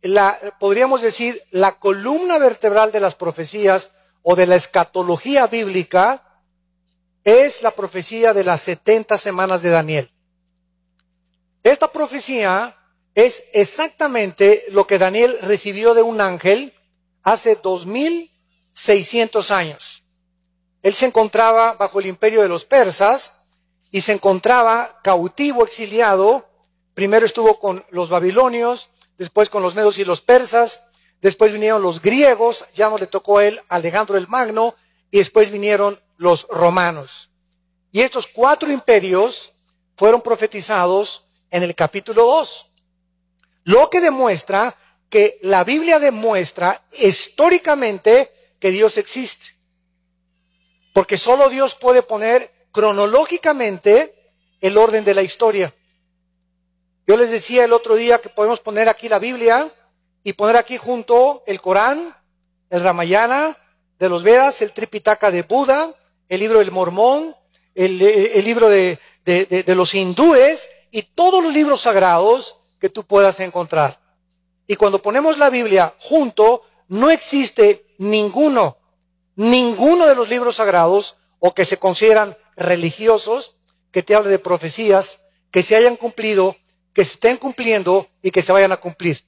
podríamos decir, la columna vertebral de las profecías o de la escatología bíblica es la profecía de las 70 semanas de Daniel. Esta profecía es exactamente lo que Daniel recibió de un ángel hace 2600 años. Él se encontraba bajo el imperio de los persas y se encontraba cautivo, exiliado. Primero estuvo con los babilonios, después con los medos y los persas, después vinieron los griegos, ya no le tocó a él Alejandro el Magno, y después vinieron los romanos. Y estos 4 imperios fueron profetizados en el capítulo 2. Lo que demuestra que la Biblia demuestra históricamente que Dios existe. Porque solo Dios puede poner cronológicamente el orden de la historia. Yo les decía el otro día que podemos poner aquí la Biblia y poner aquí junto el Corán, el Ramayana de los Vedas, el Tripitaka de Buda, el libro del Mormón, el libro de los hindúes y todos los libros sagrados que tú puedas encontrar. Y cuando ponemos la Biblia junto, no existe ninguno de los libros sagrados o que se consideran religiosos que te hable de profecías que se hayan cumplido, que se estén cumpliendo y que se vayan a cumplir.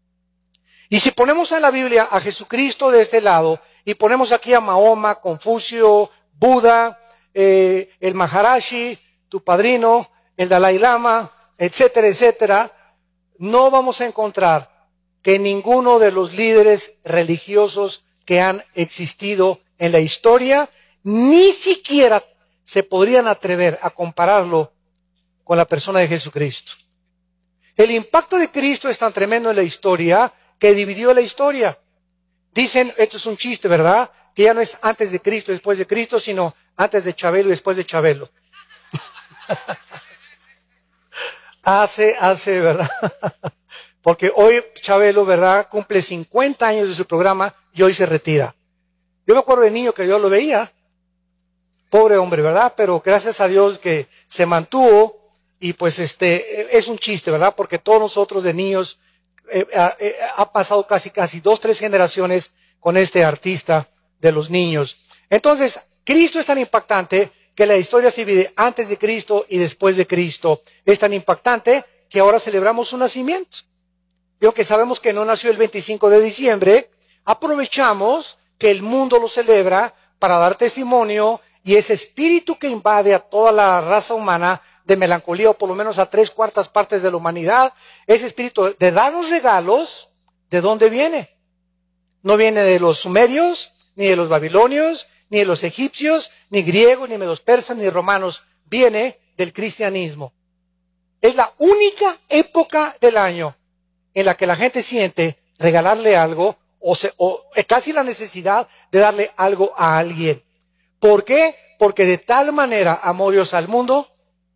Y si ponemos en la Biblia a Jesucristo de este lado y ponemos aquí a Mahoma, Confucio, Buda, el Maharashi, tu padrino, el Dalai Lama, etcétera, etcétera, no vamos a encontrar que ninguno de los líderes religiosos que han existido en la historia ni siquiera se podrían atrever a compararlo con la persona de Jesucristo. El impacto de Cristo es tan tremendo en la historia que dividió la historia. Dicen, esto es un chiste, ¿verdad? Que ya no es antes de Cristo, después de Cristo, sino antes de Chabelo y después de Chabelo. Hace, ¿verdad? Porque hoy Chabelo, ¿verdad? Cumple 50 años de su programa y hoy se retira. Yo me acuerdo de niño que yo lo veía. Pobre hombre, ¿verdad? Pero gracias a Dios que se mantuvo y pues es un chiste, ¿verdad? Porque todos nosotros de niños ha pasado casi 2-3 generaciones con este artista de los niños. Entonces, Cristo es tan impactante que la historia se divide antes de Cristo y después de Cristo. Es tan impactante que ahora celebramos su nacimiento. Y aunque sabemos que no nació el 25 de diciembre, aprovechamos que el mundo lo celebra para dar testimonio y ese espíritu que invade a toda la raza humana de melancolía, o por lo menos a 3/4 partes de la humanidad, ese espíritu de darnos regalos, ¿de dónde viene? No viene de los sumerios, ni de los babilonios, ni de los egipcios, ni griegos, ni de los persas, ni romanos. Viene del cristianismo. Es la única época del año en la que la gente siente regalarle algo o casi la necesidad de darle algo a alguien. ¿Por qué? Porque de tal manera amó Dios al mundo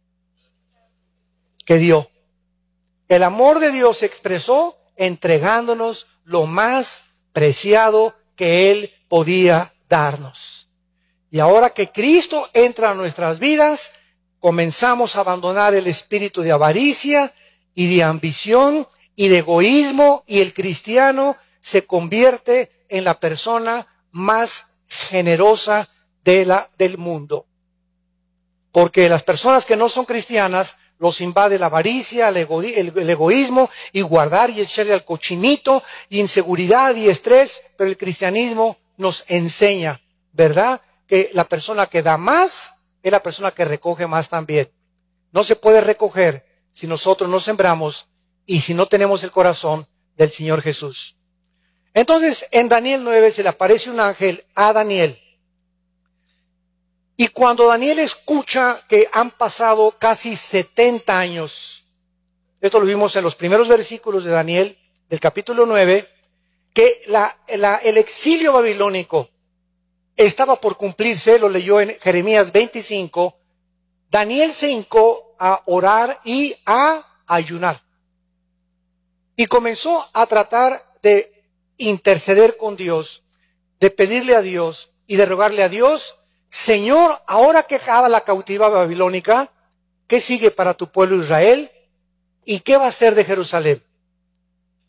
que dio. El amor de Dios se expresó entregándonos lo más preciado que Él podía darnos. Y ahora que Cristo entra a nuestras vidas, comenzamos a abandonar el espíritu de avaricia y de ambición y de egoísmo, y el cristiano se convierte en la persona más generosa del mundo. Porque las personas que no son cristianas los invade la avaricia, el egoísmo, y guardar y echarle al cochinito, y inseguridad y estrés, pero el cristianismo nos enseña, ¿verdad?, que la persona que da más es la persona que recoge más también. No se puede recoger si nosotros no sembramos y si no tenemos el corazón del Señor Jesús. Entonces, en Daniel 9 se le aparece un ángel a Daniel. Y cuando Daniel escucha que han pasado casi 70 años, esto lo vimos en los primeros versículos de Daniel, del capítulo 9, que el exilio babilónico estaba por cumplirse, lo leyó en Jeremías 25, Daniel se hincó a orar y a ayunar. Y comenzó a tratar de interceder con Dios, de pedirle a Dios y de rogarle a Dios: Señor, ahora que acaba la cautiva babilónica, ¿qué sigue para tu pueblo Israel? ¿Y qué va a ser de Jerusalén?